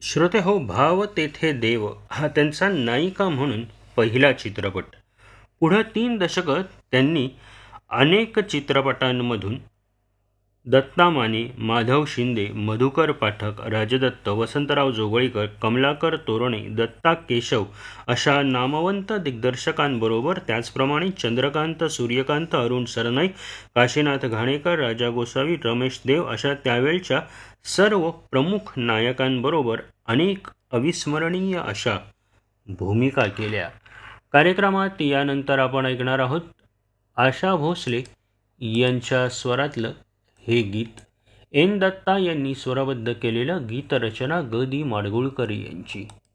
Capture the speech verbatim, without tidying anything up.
श्रोते हो, भाव तेथे देव हा त्यांचा नायिका म्हणून पहिला चित्रपट. पुढं तीन दशकं त्यांनी अनेक चित्रपटांमधून दत्ता माने, माधव शिंदे, मधुकर पाठक, राजदत्त, वसंतराव जोगळीकर, कमलाकर तोरणे, दत्ता केशव अशा नामवंत दिग्दर्शकांबरोबर, त्याचप्रमाणे चंद्रकांत, सूर्यकांत, अरुण सरनाईक, काशीनाथ घाणेकर, राजा गोसावी, रमेश देव अशा त्यावेळच्या सर्व प्रमुख नायकांबरोबर अनेक अविस्मरणीय अशा भूमिका केल्या. कार्यक्रमात यानंतर आपण ऐकणार आहोत आशा भोसले यांच्या स्वरातलं हे गीत. एन दत्ता यांनी स्वरबद्ध केलेलं गीतरचना ग दी माडगुळकर यांची.